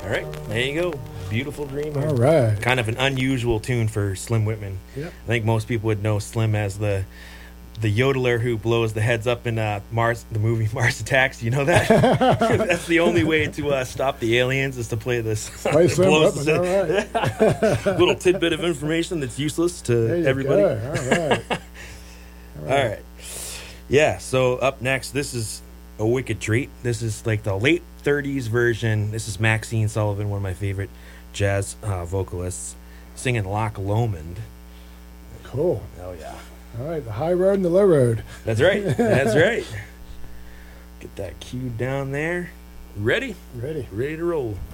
All right, there you go. Beautiful Dreamer. All right. Kind of an unusual tune for Slim Whitman. Yep. I think most people would know Slim as the yodeler who blows the heads up in the movie Mars Attacks. You know that? That's the only way to stop the aliens is to play this. Play Slim Whitman, all right. Little tidbit of information that's useless to There you everybody. go. All right. All right. Yeah, so up next, this is a wicked treat. This is like the late 30s version. This is Maxine Sullivan, one of my favorite jazz vocalists, singing Loch Lomond. Cool. Oh, yeah. All right, the high road and the low road. That's right. That's right. Get that cue down there. Ready? Ready. Ready to roll.